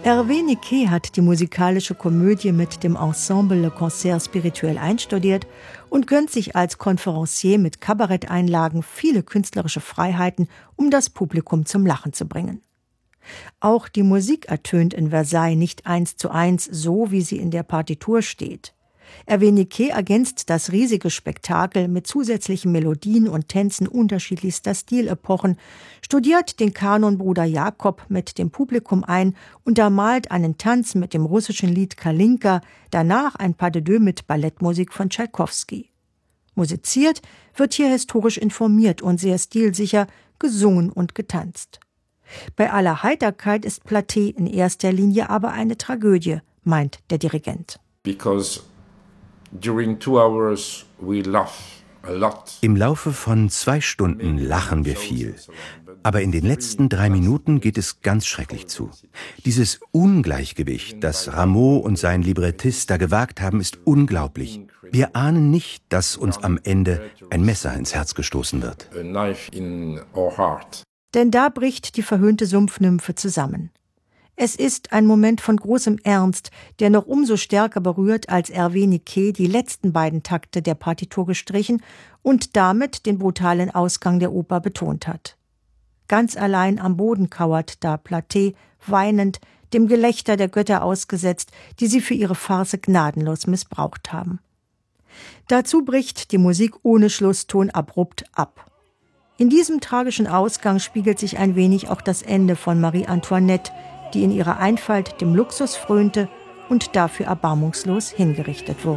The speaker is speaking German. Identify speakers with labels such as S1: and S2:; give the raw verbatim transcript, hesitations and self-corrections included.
S1: Hervé Niquet hat die musikalische Komödie mit dem Ensemble Le Concert Spirituel einstudiert und gönnt sich als Konferencier mit Kabaretteinlagen viele künstlerische Freiheiten, um das Publikum zum Lachen zu bringen. Auch die Musik ertönt in Versailles nicht eins zu eins so, wie sie in der Partitur steht. Hervé Niquet ergänzt das riesige Spektakel mit zusätzlichen Melodien und Tänzen unterschiedlichster Stilepochen, studiert den Kanon Bruder Jakob mit dem Publikum ein, untermalt einen Tanz mit dem russischen Lied Kalinka, danach ein Pas de deux mit Ballettmusik von Tschaikowski. Musiziert wird hier historisch informiert und sehr stilsicher, gesungen und getanzt. Bei aller Heiterkeit ist Platée in erster Linie aber eine Tragödie, meint der Dirigent.
S2: Because during two hours we laugh a lot.
S3: Im Laufe von zwei Stunden lachen wir viel. Aber in den letzten drei Minuten geht es ganz schrecklich zu. Dieses Ungleichgewicht, das Rameau und sein Librettist da gewagt haben, ist unglaublich. Wir ahnen nicht, dass uns am Ende ein Messer ins Herz gestoßen wird.
S2: A knife in our heart.
S1: Denn da bricht die verhöhnte Sumpfnymphe zusammen. Es ist ein Moment von großem Ernst, der noch umso stärker berührt, als Hervé Niquet die letzten beiden Takte der Partitur gestrichen und damit den brutalen Ausgang der Oper betont hat. Ganz allein am Boden kauert da Platée, weinend, dem Gelächter der Götter ausgesetzt, die sie für ihre Farce gnadenlos missbraucht haben. Dazu bricht die Musik ohne Schlusston abrupt ab. In diesem tragischen Ausgang spiegelt sich ein wenig auch das Ende von Marie Antoinette, die in ihrer Einfalt dem Luxus frönte und dafür erbarmungslos hingerichtet wurde.